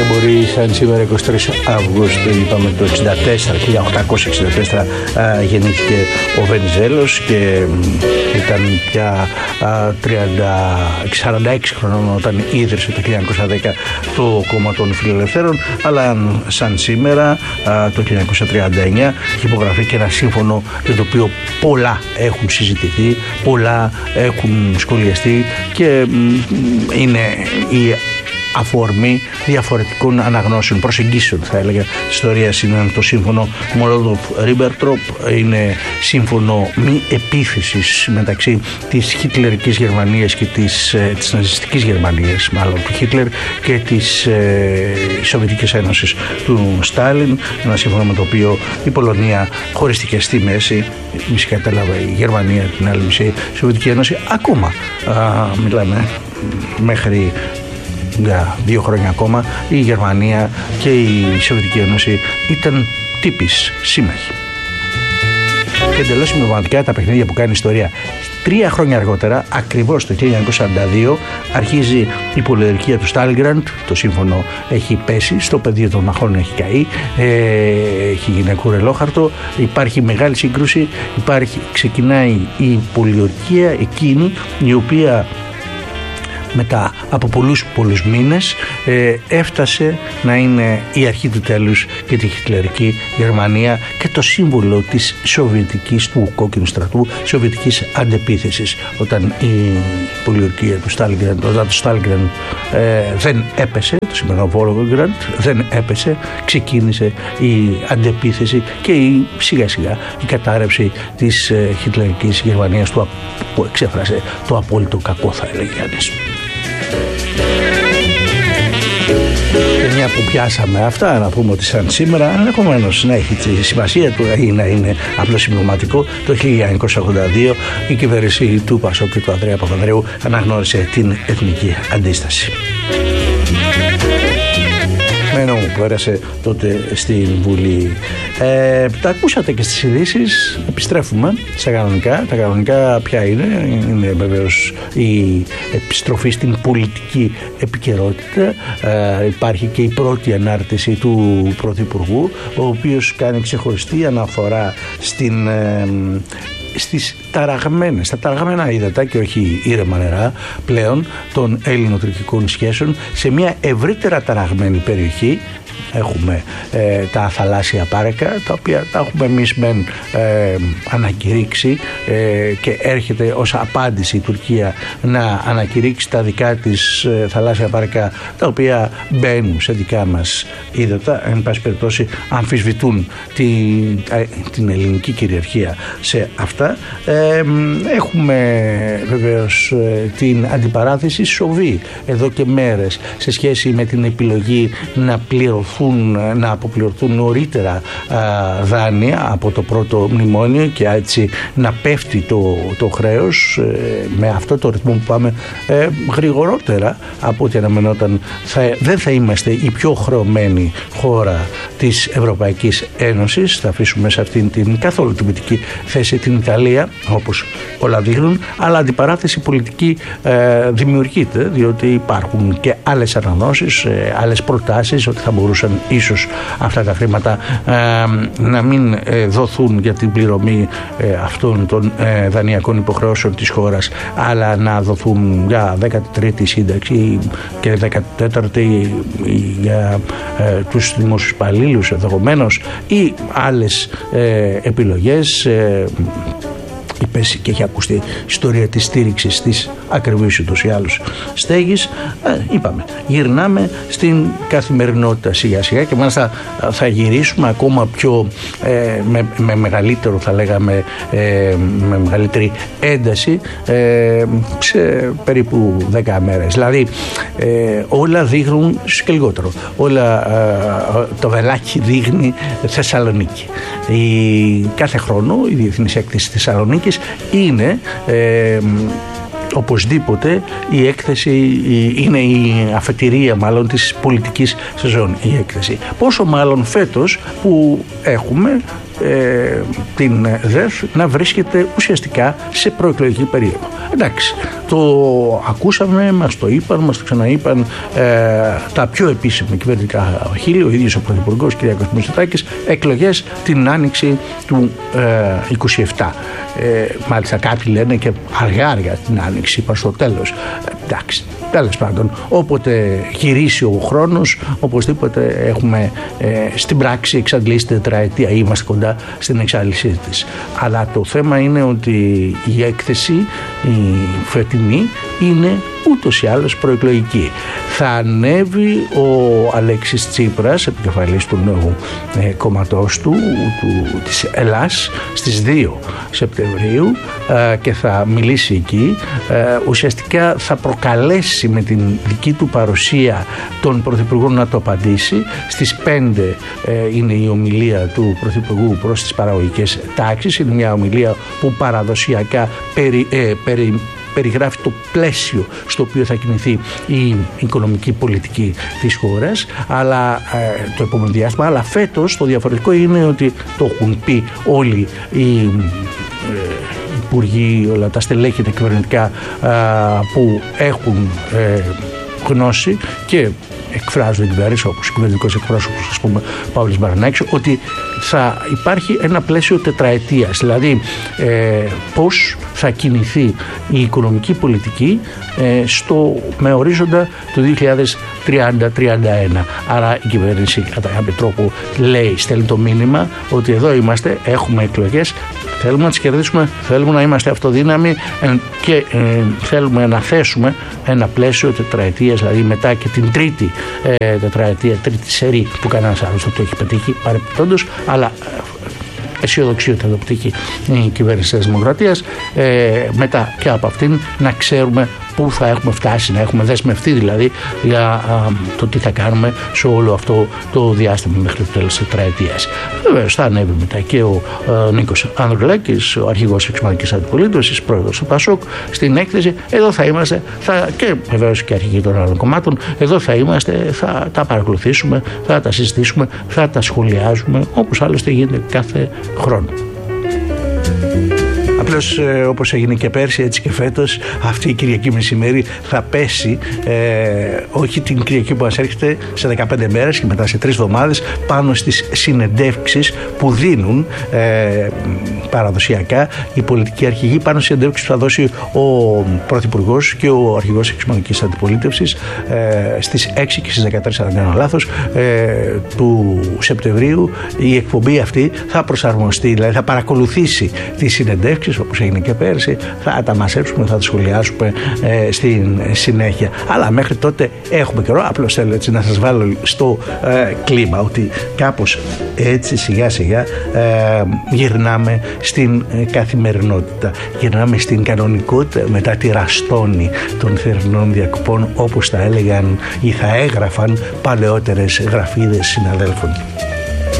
και μπορεί, σαν σήμερα 23 Αυγούστου, είπαμε το 1864 γεννήθηκε ο Βενιζέλος και ήταν πια 46 χρονών όταν ίδρυσε το 1910 το κόμμα των Φιλελευθέρων, αλλά σαν σήμερα το 1939 έχει υπογραφεί και ένα σύμφωνο για το οποίο πολλά έχουν συζητηθεί, πολλά έχουν σχολιαστεί και είναι η αφορμή διαφορετικών αναγνώσεων, προσεγγίσεων θα έλεγα της ιστορίας. Είναι το σύμφωνο Μολότοφ-Ρίμπεντροπ, είναι σύμφωνο μη επίθεσης μεταξύ της χιτλερικής Γερμανίας και της ναζιστικής Γερμανίας, μάλλον του Χίτλερ, και της Σοβιετικής Ένωσης του Στάλιν, ένα σύμφωνο με το οποίο η Πολωνία χωρίστηκε στη μέση, φυσικά κατάλαβε η Γερμανία την άλλη μισή, η Σοβιετική Ένωση. Ακόμα μιλάμε μέχρι για 2 χρόνια ακόμα η Γερμανία και η Σοβιετική Ένωση ήταν τύπης σύμμαχοι. Και εντελώς συμπληρωματικά τα παιχνίδια που κάνει ιστορία. 3 χρόνια αργότερα, ακριβώς το 1942, αρχίζει η πολιορκία του Στάλινγκραντ. Το σύμφωνο έχει πέσει, στο πεδίο των μαχών έχει καεί, έχει γίνει κουρελόχαρτο, υπάρχει μεγάλη σύγκρουση, ξεκινάει η πολιορκία εκείνη η οποία μετά από πολλούς μήνες έφτασε να είναι η αρχή του τέλους για τη χιτλερική Γερμανία και το σύμβολο της σοβιετικής, του κόκκινου στρατού, σοβιετικής αντεπίθεσης. Όταν η πολιορκία του Στάλινγκραντ, όταν το Στάλινγκραντ δεν έπεσε, το σημερινό Βόλγκραντ δεν έπεσε, ξεκίνησε η αντεπίθεση και σιγά σιγά η κατάρρευση της χιτλερικής Γερμανίας που εξέφρασε το απόλυτο κακό, θα έλεγε κανείς. Και μια που πιάσαμε αυτά, να πούμε ότι σαν σήμερα, ενδεχομένως να έχει τη σημασία του ή να είναι απλώς συμπληρωματικό, το 1982 η κυβέρνηση του Πασόκ και του Ανδρέα Παπανδρέου αναγνώρισε την εθνική αντίσταση. Μένο μου που έρασε τότε στην Βουλή. Τα ακούσατε και στις ειδήσεις. Επιστρέφουμε στα κανονικά. Τα κανονικά ποια είναι? Είναι βεβαίως η επιστροφή στην πολιτική επικαιρότητα. Υπάρχει και η πρώτη ανάρτηση του Πρωθυπουργού, ο οποίος κάνει ξεχωριστή αναφορά στα ταραγμένα ύδατα και όχι ήρεμα νερά πλέον των ελληνοτουρκικών σχέσεων σε μια ευρύτερα ταραγμένη περιοχή. Έχουμε τα θαλάσσια πάρεκα, τα οποία τα έχουμε εμείς ανακηρύξει και έρχεται ως απάντηση η Τουρκία να ανακηρύξει τα δικά της θαλάσσια πάρεκα, τα οποία μπαίνουν σε δικά μας ύδατα, εν πάση περιπτώσει αμφισβητούν την ελληνική κυριαρχία σε αυτά. Έχουμε βεβαίως την αντιπαράθεση σοβή εδώ και μέρες σε σχέση με την επιλογή να αποπληρωθούν νωρίτερα δάνεια από το πρώτο μνημόνιο και έτσι να πέφτει το χρέος με αυτό το ρυθμό που πάμε γρηγορότερα από ό,τι αναμενόταν. Δεν θα είμαστε η πιο χρεωμένη χώρα της Ευρωπαϊκής Ένωσης. Θα αφήσουμε σε αυτήν την καθόλου τιμητική θέση την Ιταλία, όπως όλα δείχνουν, αλλά αντιπαράθεση πολιτική δημιουργείται, διότι υπάρχουν και άλλες αναδόσεις, άλλες προτάσεις ότι θα μπορούσαν ίσως αυτά τα χρήματα να μην δοθούν για την πληρωμή αυτών των δανειακών υποχρεώσεων της χώρας, αλλά να δοθούν για 13η σύνταξη και 14η για τους δημόσιους υπαλλήλους ενδεχομένως ή άλλες επιλογές. Πέσει και έχει ακουστεί η ιστορία της στήριξης της ακριβής ούτως ή άλλως στέγης. Είπαμε, γυρνάμε στην καθημερινότητα σιγά σιγά και μάλιστα θα γυρίσουμε ακόμα πιο με μεγαλύτερο, θα λέγαμε, με μεγαλύτερη ένταση σε περίπου 10 μέρες. Δηλαδή όλα δείχνουν και λιγότερο. Όλα το βελάκι δείχνει Θεσσαλονίκη. Κάθε χρόνο η Διεθνής Έκθεση Θεσσαλονίκης είναι οπωσδήποτε η έκθεση, είναι η αφετηρία μάλλον της πολιτικής σεζόν η έκθεση. Πόσο μάλλον φέτος που έχουμε την ΔΕΘ να βρίσκεται ουσιαστικά σε προεκλογική περίοδο. Εντάξει, το ακούσαμε, μας το είπαν, μας το ξαναείπαν τα πιο επίσημα κυβερνητικά χείλη, ο ίδιος ο Πρωθυπουργός κ. Μητσοτάκης, εκλογές την άνοιξη του 27. Μάλιστα κάποιοι λένε και αργά την άνοιξη, προς το τέλος. Εντάξει, τέλος πάντων, όποτε γυρίσει ο χρόνος, οπωσδήποτε έχουμε στην πράξη εξαντλήσει τετραετία, είμαστε κοντά στην εξάντλησή της. Αλλά το θέμα είναι ότι η έκθεση, η φετινή, είναι ούτως ή άλλως προεκλογική. Θα ανέβει ο Αλέξης Τσίπρας, επικεφαλής του νέου κόμματός της Ελλάς, στις 2 Σεπτεμβρίου και θα μιλήσει εκεί. Ουσιαστικά θα προκαλέσει με την δική του παρουσία τον Πρωθυπουργό να το απαντήσει. Στις 5 είναι η ομιλία του Πρωθυπουργού προς τις παραγωγικές τάξεις. Είναι μια ομιλία που παραδοσιακά περιγράφει το πλαίσιο στο οποίο θα κινηθεί η οικονομική πολιτική της χώρας, αλλά το επόμενο διάστημα. Αλλά φέτος το διαφορετικό είναι ότι το έχουν πει όλοι οι υπουργοί, όλα τα στελέχη τα κυβερνητικά που έχουν γνώση και εκφράζουν την κυβέρνηση, όπως ο κυβερνητικός εκπρόσωπος, ας πούμε, Παύλος Μπαρανάκης, ότι θα υπάρχει ένα πλαίσιο τετραετίας, δηλαδή πώς θα κινηθεί η οικονομική πολιτική με ορίζοντα το 2030-31. Άρα η κυβέρνηση κατά κάποιο τρόπο στέλνει το μήνυμα ότι εδώ είμαστε, έχουμε εκλογές, θέλουμε να τις κερδίσουμε, θέλουμε να είμαστε αυτοδύναμοι και θέλουμε να θέσουμε ένα πλαίσιο τετραετίας, δηλαδή μετά και την τρίτη τετραετία, τρίτη σερί που κανένας άλλος δεν το έχει πετύχει παρεπιπτόντως, αλλά αισιοδοξία ότι θα το πετύχει η κυβέρνηση της Δημοκρατίας, μετά και από αυτήν να ξέρουμε πού θα έχουμε φτάσει, να έχουμε δεσμευτεί δηλαδή για το τι θα κάνουμε σε όλο αυτό το διάστημα μέχρι το τέλος της τετραετίας. Βεβαίως θα ανέβει μετά και ο Νίκος Ανδρουλάκης, ο αρχηγός εξωματικής αντιπολίτευσης, πρόεδρος του ΠΑΣΟΚ, στην έκθεση. Εδώ θα είμαστε, και βεβαίως και αρχηγοί των άλλων κομμάτων, εδώ θα είμαστε, θα τα παρακολουθήσουμε, θα τα συζητήσουμε, θα τα σχολιάζουμε, όπως άλλωστε γίνεται κάθε χρόνο. Απλώς όπως έγινε και πέρσι, έτσι και φέτος, αυτή η Κυριακή μεσημέρι θα πέσει, όχι την Κυριακή που μας έρχεται σε 15 μέρες και μετά σε 3 εβδομάδες, πάνω στις συνεντεύξεις που δίνουν παραδοσιακά οι πολιτικοί αρχηγοί, πάνω στις συνεντεύξεις που θα δώσει ο Πρωθυπουργός και ο αρχηγός εξωματικής αντιπολίτευσης στις 6 και στις 13, αν δεν κάνω λάθος, του Σεπτεμβρίου. Η εκπομπή αυτή θα προσαρμοστεί, δηλαδή θα παρακολουθήσει τις συνεντεύξεις όπως έγινε και πέρσι, θα τα μαζέψουμε, θα τα σχολιάσουμε στην συνέχεια. Αλλά μέχρι τότε έχουμε καιρό. Απλώς θέλω έτσι να σας βάλω στο κλίμα ότι κάπως έτσι σιγά σιγά γυρνάμε στην καθημερινότητα, γυρνάμε στην κανονικότητα μετά τη ραστόνη των θερινών διακοπών, όπως τα έλεγαν ή θα έγραφαν παλαιότερες γραφίδες συναδέλφων.